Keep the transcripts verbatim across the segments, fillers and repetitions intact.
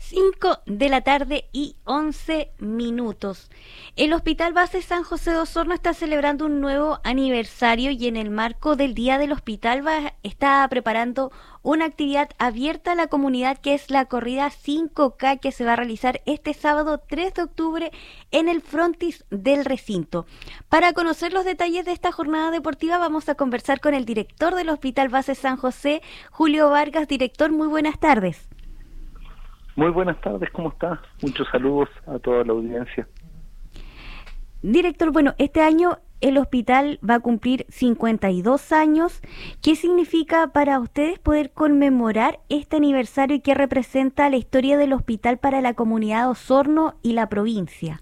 Cinco de la tarde y once minutos. El Hospital Base San José de Osorno está celebrando un nuevo aniversario y en el marco del Día del Hospital va, está preparando una actividad abierta a la comunidad que es la corrida cinco K que se va a realizar este sábado tres de octubre en el frontis del recinto. Para conocer los detalles de esta jornada deportiva vamos a conversar con el director del Hospital Base San José, Julio Vargas. Director, muy buenas tardes. Muy buenas tardes, ¿cómo está? Muchos saludos a toda la audiencia. Director, bueno, este año el hospital va a cumplir cincuenta y dos años. ¿Qué significa para ustedes poder conmemorar este aniversario y qué representa la historia del hospital para la comunidad de Osorno y la provincia?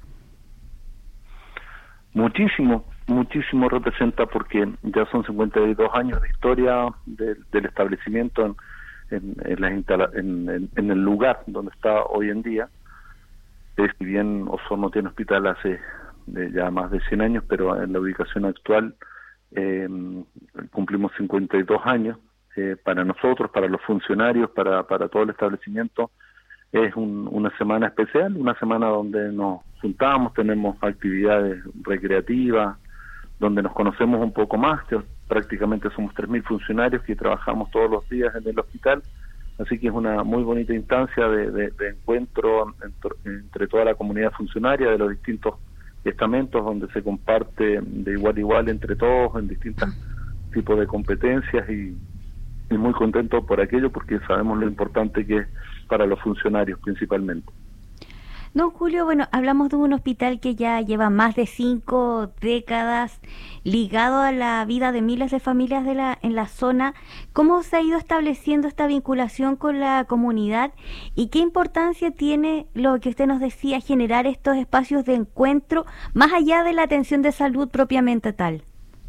Muchísimo, muchísimo representa porque ya son cincuenta y dos años de historia de, del establecimiento en En, en, la instala en, en, en el lugar donde está hoy en día. Es, si bien Osorno tiene hospital hace de ya más de cien años, pero en la ubicación actual eh, cumplimos cincuenta y dos años. Eh, para nosotros, para los funcionarios, para, para todo el establecimiento, es un, una semana especial, una semana donde nos juntamos, tenemos actividades recreativas, donde nos conocemos un poco más. Prácticamente somos tres mil funcionarios que trabajamos todos los días en el hospital, así que es una muy bonita instancia de, de, de encuentro entre, entre toda la comunidad funcionaria de los distintos estamentos, donde se comparte de igual a igual entre todos en distintos tipos de competencias y, y muy contento por aquello porque sabemos lo importante que es para los funcionarios principalmente. Don Julio, bueno, hablamos de un hospital que ya lleva más de cinco décadas ligado a la vida de miles de familias de la, en la zona. ¿Cómo se ha ido estableciendo esta vinculación con la comunidad y qué importancia tiene lo que usted nos decía, generar estos espacios de encuentro más allá de la atención de salud propiamente tal?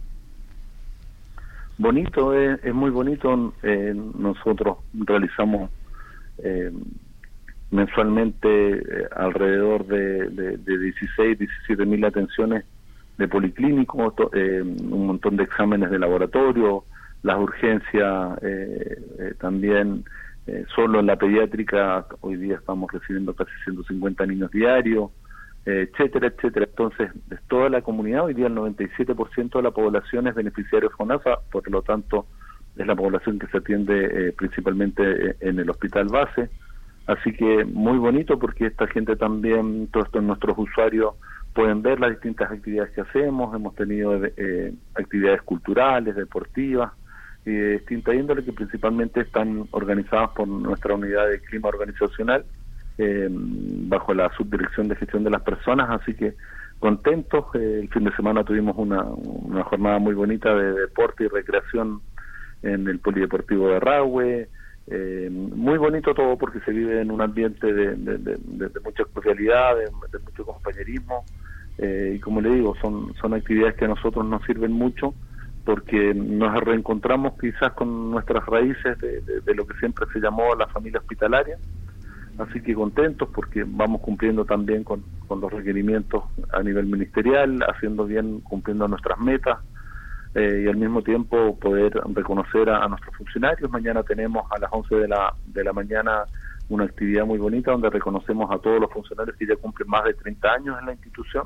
Bonito, es, es muy bonito. Eh, nosotros realizamos Eh, mensualmente eh, alrededor de, de, de dieciséis, diecisiete mil atenciones de policlínico, to, eh, un montón de exámenes de laboratorio, las urgencias eh, eh, también, eh, solo en la pediátrica hoy día estamos recibiendo casi ciento cincuenta niños diarios, eh, etcétera, etcétera. Entonces, de toda la comunidad, hoy día el noventa y siete por ciento de la población es beneficiario de FONASA, por lo tanto es la población que se atiende eh, principalmente en el hospital base. Así que muy bonito porque esta gente también, todos estos nuestros usuarios pueden ver las distintas actividades que hacemos. Hemos tenido eh, actividades culturales, deportivas y de distinta índole que principalmente están organizadas por nuestra unidad de clima organizacional eh, bajo la subdirección de gestión de las personas. Así que contentos. Eh, el fin de semana tuvimos una, una jornada muy bonita de deporte y recreación en el Polideportivo de Rahue. Eh, muy bonito todo porque se vive en un ambiente de, de, de, de, de mucha cordialidad, de, de mucho compañerismo eh, y como le digo, son, son actividades que a nosotros nos sirven mucho porque nos reencontramos quizás con nuestras raíces de, de, de lo que siempre se llamó la familia hospitalaria, así que contentos porque vamos cumpliendo también con, con los requerimientos a nivel ministerial, haciendo bien, cumpliendo nuestras metas. Eh, y al mismo tiempo poder reconocer a, a nuestros funcionarios. Mañana tenemos a las once de la, de la mañana una actividad muy bonita donde reconocemos a todos los funcionarios que ya cumplen más de treinta años en la institución,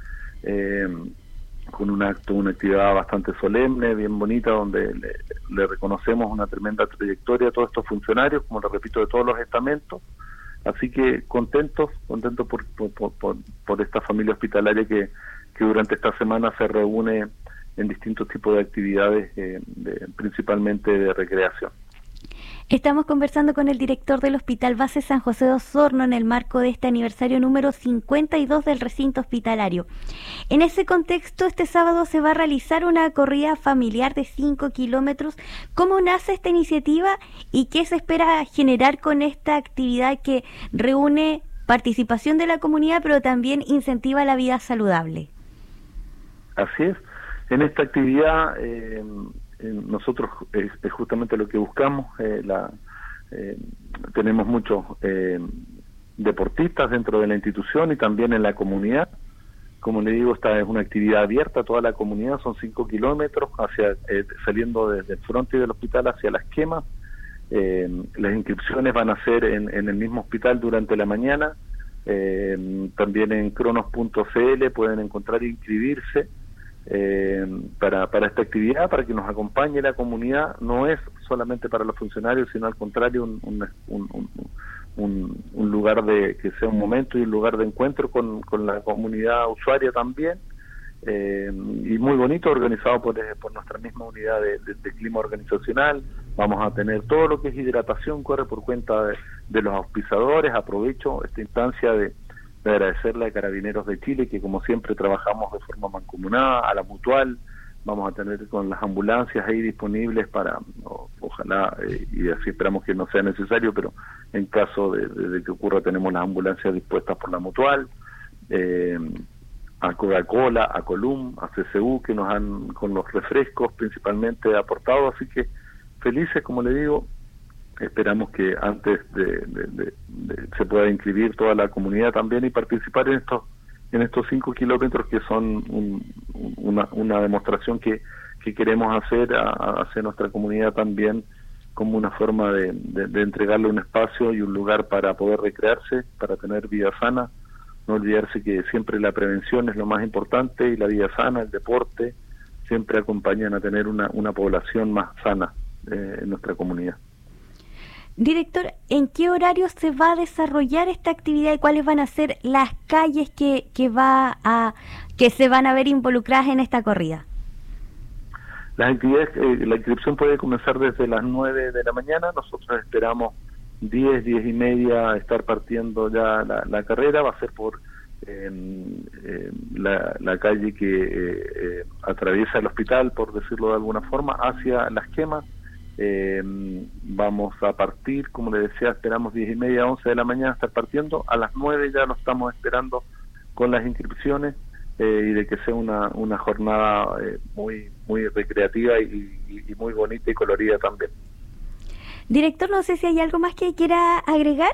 eh, con un acto, una actividad bastante solemne, bien bonita, donde le, le reconocemos una tremenda trayectoria a todos estos funcionarios, como lo repito, de todos los estamentos. Así que contentos, contentos por, por, por, por esta familia hospitalaria que, que durante esta semana se reúne en distintos tipos de actividades, eh, de, principalmente de recreación. Estamos conversando con el director del Hospital Base San José de Osorno en el marco de este aniversario número cincuenta y dos del recinto hospitalario. En ese contexto, este sábado se va a realizar una corrida familiar de cinco kilómetros. ¿Cómo nace esta iniciativa y qué se espera generar con esta actividad que reúne participación de la comunidad, pero también incentiva la vida saludable? Así es. En esta actividad eh, eh, nosotros es, es justamente lo que buscamos. Eh, la, eh, tenemos muchos eh, deportistas dentro de la institución y también en la comunidad. Como le digo, esta es una actividad abierta a toda la comunidad, son cinco kilómetros hacia eh, saliendo desde el frente del hospital hacia las quemas. Eh, las inscripciones van a ser en, en el mismo hospital durante la mañana. Eh, también en cronos punto c l pueden encontrar e inscribirse eh, para, para esta actividad, para que nos acompañe la comunidad. No es solamente para los funcionarios, sino al contrario, un, un, un, un, un lugar de que sea un momento y un lugar de encuentro con, con la comunidad usuaria también. Eh, y muy bonito, organizado por, por nuestra misma unidad de, de, de clima organizacional. Vamos a tener todo lo que es hidratación, corre por cuenta de, de los auspiciadores. Aprovecho esta instancia de, de agradecerle a Carabineros de Chile, que como siempre trabajamos de forma mancomunada, a la Mutual. Vamos a tener con las ambulancias ahí disponibles para, o, ojalá, eh, y así esperamos que no sea necesario, pero en caso de, de, de que ocurra, tenemos las ambulancias dispuestas por la Mutual. Eh, a Coca-Cola, a Colum, a C C U, que nos han, con los refrescos principalmente, aportado, así que felices, como le digo. Esperamos que antes de, de, de, de se pueda inscribir toda la comunidad también y participar en estos en estos cinco kilómetros que son un, una, una demostración que, que queremos hacer a, a hacia nuestra comunidad también, como una forma de, de, de entregarle un espacio y un lugar para poder recrearse, para tener vida sana. No olvidarse que siempre la prevención es lo más importante, y la vida sana, el deporte, siempre acompañan a tener una, una población más sana eh, en nuestra comunidad. Director, ¿en qué horario se va a desarrollar esta actividad y cuáles van a ser las calles que, que, va a, que se van a ver involucradas en esta corrida? Las actividades, eh, la inscripción puede comenzar desde las nueve de la mañana. Nosotros esperamos diez, diez y media estar partiendo ya la, la carrera. Va a ser por eh, eh, la, la calle que eh, eh, atraviesa el hospital, por decirlo de alguna forma, hacia Las Quemas. Eh, vamos a partir, como le decía, esperamos diez y media, once de la mañana estar partiendo. A las nueve ya lo estamos esperando con las inscripciones, eh, y de que sea una, una jornada eh, muy, muy recreativa y, y, y muy bonita y colorida también. Director, no sé si hay algo más que quiera agregar.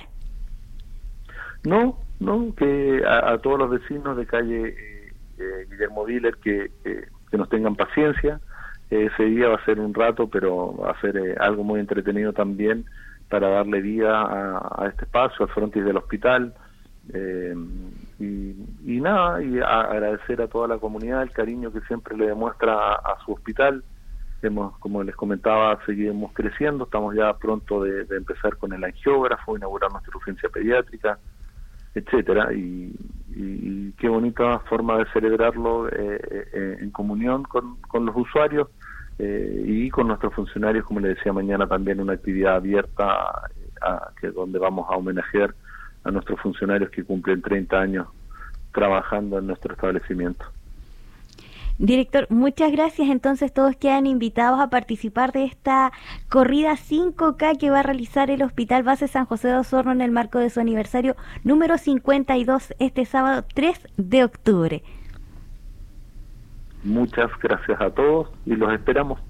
No, no, que a, a todos los vecinos de calle eh, eh, Guillermo Viller que, eh, que nos tengan paciencia. Eh, ese día va a ser un rato, pero va a ser eh, algo muy entretenido también para darle vida a, a este espacio, al frontis del hospital. Eh, y, y nada, y a, agradecer a toda la comunidad el cariño que siempre le demuestra a, a su hospital. Hemos, como les comentaba, seguimos creciendo, estamos ya pronto de, de empezar con el angiógrafo, inaugurar nuestra urgencia pediátrica, etcétera, y, y, y qué bonita forma de celebrarlo eh, eh, en comunión con, con los usuarios eh, y con nuestros funcionarios. Como les decía, mañana también una actividad abierta a, que donde vamos a homenajear a nuestros funcionarios que cumplen treinta años trabajando en nuestro establecimiento. Director, muchas gracias. Entonces todos quedan invitados a participar de esta corrida cinco K que va a realizar el Hospital Base San José de Osorno en el marco de su aniversario número cincuenta y dos este sábado tres de octubre. Muchas gracias a todos y los esperamos.